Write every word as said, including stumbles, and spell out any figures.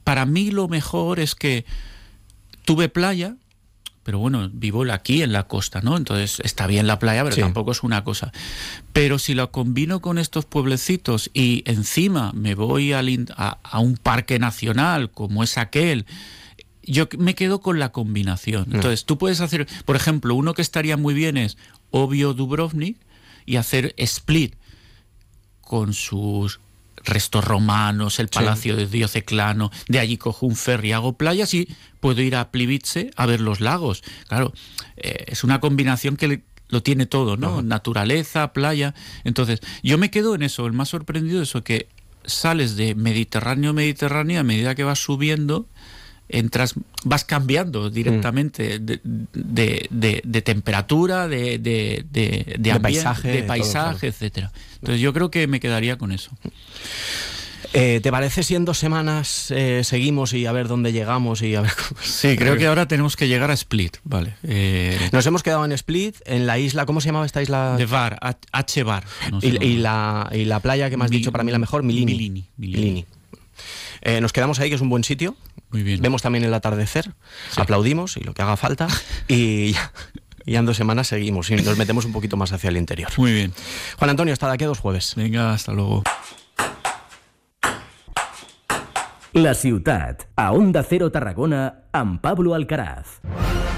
para mí lo mejor es que tuve playa, pero bueno, vivo aquí en la costa, ¿no? Entonces está bien la playa, pero sí, tampoco es una cosa. Pero si lo combino con estos pueblecitos y encima me voy a, a, a un parque nacional como es aquel, yo me quedo con la combinación. Entonces tú puedes hacer, por ejemplo, uno que estaría muy bien es Obvio Dubrovnik y hacer Split con sus restos romanos, el palacio sí. de Dioceclano, de allí cojo un ferry, hago playas y puedo ir a Plivice a ver los lagos. Claro, eh, es una combinación que le, lo tiene todo, ¿no? Uh-huh. Naturaleza, playa. Entonces, yo me quedo en eso, el más sorprendido es eso, que sales de Mediterráneo, Mediterráneo, a medida que vas subiendo, entras, vas cambiando directamente mm. de, de, de, de temperatura, de, de, de, de, de ambiente, paisaje, de paisaje todo, etcétera. Entonces yo creo que me quedaría con eso. Eh, ¿Te parece si en dos semanas eh, seguimos y a ver dónde llegamos y a ver cómo... Sí, creo que ahora tenemos que llegar a Split, vale. Eh... Nos hemos quedado en Split, en la isla, ¿cómo se llamaba esta isla? De Var, H Bar. No sé y, y, la, y la playa que me has Mi, dicho para mí la mejor, Milini. Milini. Milini. Milini. Eh, nos quedamos ahí, que es un buen sitio. Muy bien. Vemos también el atardecer, sí. aplaudimos y lo que haga falta y ya, y en dos semanas seguimos y nos metemos un poquito más hacia el interior. Muy bien. Juan Antonio, hasta de aquí a dos jueves. Venga, hasta luego. La ciutat, a Onda Cero Tarragona, amb Pablo Alcaraz.